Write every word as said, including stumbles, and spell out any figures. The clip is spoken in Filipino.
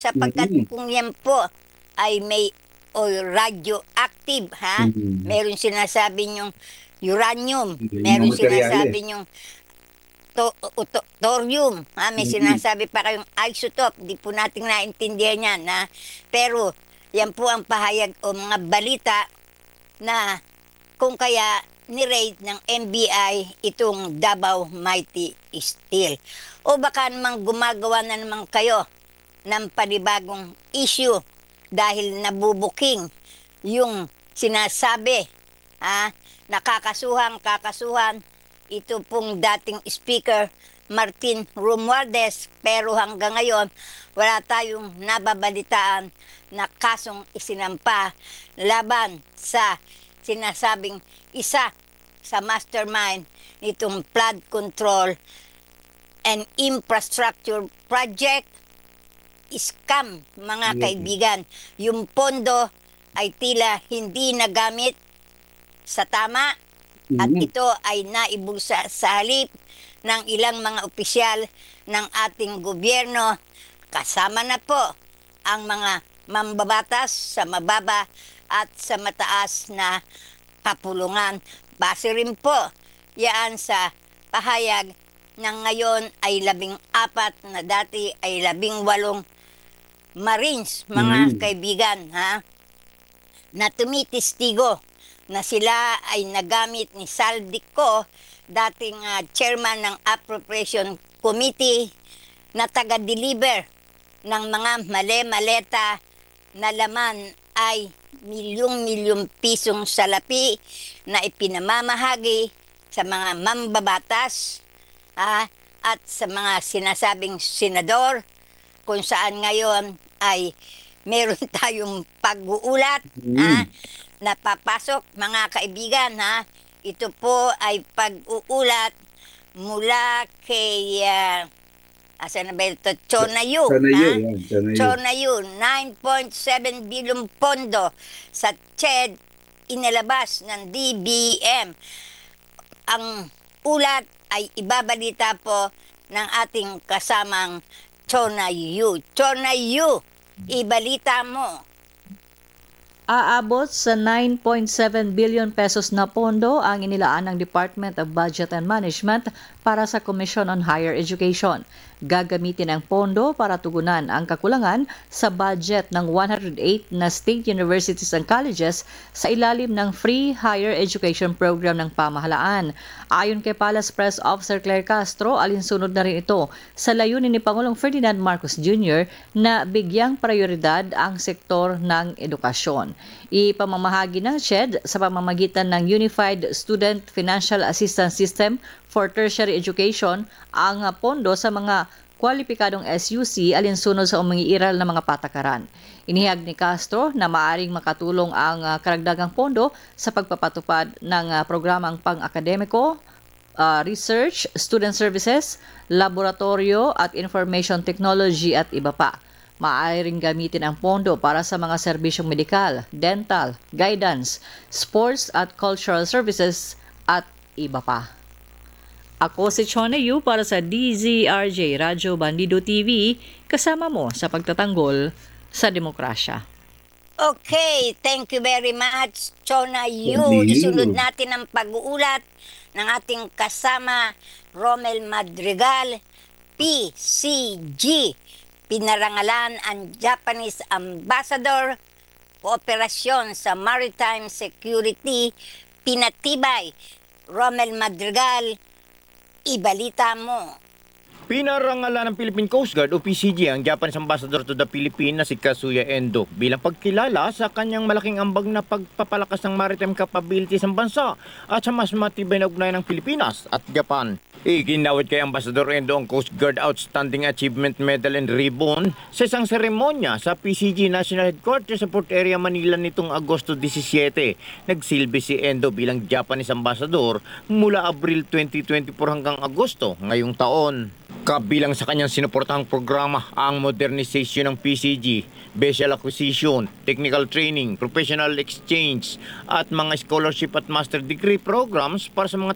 sapagkat Mm. kung yan po ay may o radioactive, ha? Mm. Meron sinasabi yung uranium, Yun yung meron materyales. sinasabi yung to, uto- thorium, ha? May Mm. sinasabi pa kayong isotope, di po natin naintindihan yan, ha? Pero yan po ang pahayag o mga balita na kung kaya ni-raid ng N B I itong Davao Mighty Steel. O baka namang gumagawa na naman kayo ng panibagong issue dahil nabubuking yung sinasabi, ha, nakakasuhan, kakasuhan, ito pong dating speaker Martin Romualdez, pero hanggang ngayon wala tayong nababalitaan na kasong isinampa laban sa sinasabing isa sa mastermind nitong flood control and infrastructure project scam, mga Yes. kaibigan. Yung pondo ay tila hindi nagamit sa tama at Mm. ito ay naibulsa sa halip ng ilang mga opisyal ng ating gobyerno, kasama na po ang mga mambabatas sa mababa at sa mataas na kapulungan. Base rin po yan sa pahayag na ngayon ay labing apat na dati ay labing walong Marines, mga Mm. kaibigan, ha, na tumitistigo na sila ay nagamit ni Saldico, dating ah, chairman ng Appropriation Committee, na taga-deliver ng mga male-maleta na laman ay milyong-milyong pisong salapi na ipinamamahagi sa mga mambabatas, ah, at sa mga sinasabing senador, kung saan ngayon ay meron tayong pag-uulat, Mm. ha, na papasok, mga kaibigan, ha. Ito po ay pag-uulat mula kay uh, asa na ba ito? Chonayu, Sana ha? yun, yan. Sana yun. Chonayu, nine point seven billion pondo sa C H E D inilabas ng D B M. Ang ulat ay ibabalita po ng ating kasamang Chonayu. Chonayu, ibalita mo. Aabot sa nine point seven billion pesos na pondo ang inilaan ng Department of Budget and Management para sa Commission on Higher Education. Gagamitin ang pondo para tugunan ang kakulangan sa budget ng one hundred eight na state universities and colleges sa ilalim ng Free Higher Education Program ng pamahalaan. Ayon kay Palace Press Officer Claire Castro, alinsunod na rin ito sa layunin ni Pangulong Ferdinand Marcos Junior na bigyang prioridad ang sektor ng edukasyon. Ipamamahagi ng C H E D sa pamamagitan ng Unified Student Financial Assistance System for Tertiary Education ang pondo sa mga kwalipikadong S U C alinsunod sa umangiiral na mga patakaran. Inihag ni Castro na maaring makatulong ang uh, karagdagang pondo sa pagpapatupad ng uh, programang pang-akademiko, uh, research, student services, laboratorio at information technology at iba pa. Maaaring gamitin ang pondo para sa mga serbisyong medikal, dental, guidance, sports at cultural services at iba pa. Ako si Chona Yu para sa D Z R J Radyo Bandido T V, kasama mo sa pagtatanggol sa demokrasya. Okay, thank you very much, Chona Yu. Thank you. Isunod natin ang pag-uulat ng ating kasama, Romel Madrigal, P C G. Pinarangalan ang Japanese Ambassador, kooperasyon sa maritime security, pinatibay. Romel Madrigal, ibalita mo. Pinarangalan ng Philippine Coast Guard o P C G ang Japanese Ambassador to the Philippines na si Kazuya Endo bilang pagkilala sa kanyang malaking ambag na pagpapalakas ng maritime capabilities ng bansa at sa mas matibay na ugnayan ng Pilipinas at Japan. Iginawad kay Ambassador Endo ang Coast Guard Outstanding Achievement Medal and Ribbon sa isang seremonya sa P C G National Headquarters sa Port Area, Manila nitong Agosto seventeen. Nagsilbi si Endo bilang Japanese Ambassador mula Abril twenty twenty-four hanggang Agosto ngayong taon. Kabilang sa kanyang sinuportahang programa ang modernization ng P C G, vessel acquisition, technical training, professional exchange at mga scholarship at master degree programs para sa mga